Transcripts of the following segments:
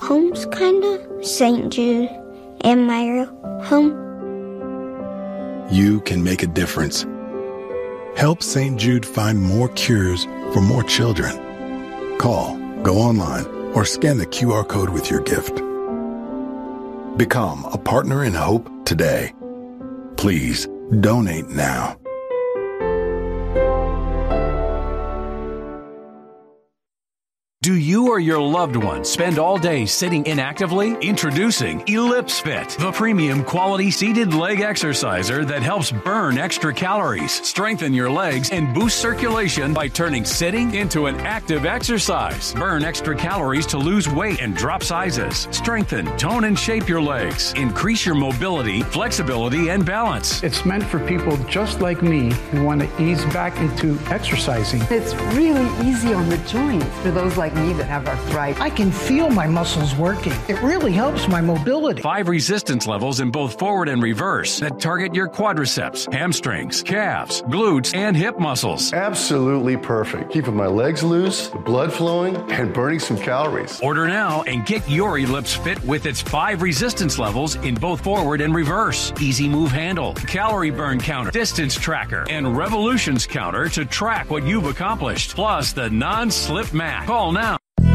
homes, kinda. St. Jude and my home. You can make a difference. Help St. Jude find more cures for more children. Call, go online, or scan the QR code with your gift. Become a partner in hope today. Please donate now. Do you or your loved one spend all day sitting inactively? Introducing Ellipse Fit, the premium quality seated leg exerciser that helps burn extra calories, strengthen your legs, and boost circulation by turning sitting into an active exercise. Burn extra calories to lose weight and drop sizes. Strengthen, tone, and shape your legs. Increase your mobility, flexibility, and balance. It's meant for people just like me who want to ease back into exercising. It's really easy on the joints for those like me that have arthritis. I can feel my muscles working. It really helps my mobility. 5 resistance levels in both forward and reverse that target your quadriceps, hamstrings, calves, glutes, and hip muscles. Absolutely perfect. Keeping my legs loose, the blood flowing, and burning some calories. Order now and get your Ellipse Fit with its 5 resistance levels in both forward and reverse. Easy move handle, calorie burn counter, distance tracker, and revolutions counter to track what you've accomplished. Plus the non-slip mat. Call now.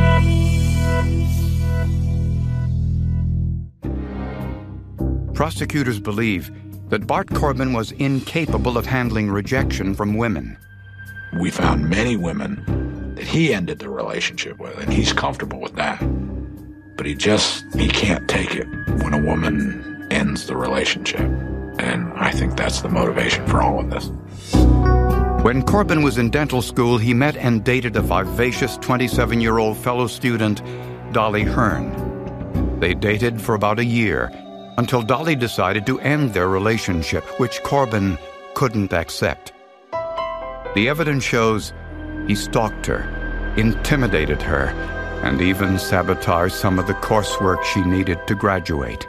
Prosecutors believe that Bart Corbin was incapable of handling rejection from women. We found many women that he ended the relationship with, and he's comfortable with that. But he can't take it when a woman ends the relationship. And I think that's the motivation for all of this. When Corbin was in dental school, he met and dated a vivacious 27-year-old fellow student, Dolly Hearn. They dated for about a year, until Dolly decided to end their relationship, which Corbin couldn't accept. The evidence shows he stalked her, intimidated her, and even sabotaged some of the coursework she needed to graduate.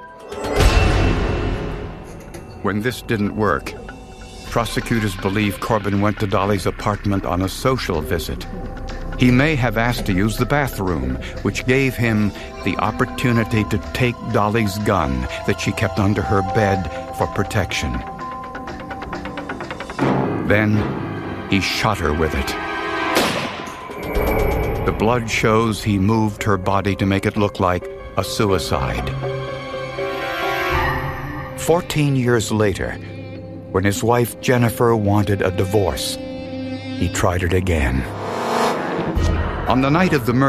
When this didn't work, prosecutors believe Corbin went to Dolly's apartment on a social visit. He may have asked to use the bathroom, which gave him the opportunity to take Dolly's gun that she kept under her bed for protection. Then he shot her with it. The blood shows he moved her body to make it look like a suicide. 14 years later, when his wife Jennifer wanted a divorce, he tried it again. On the night of the murder,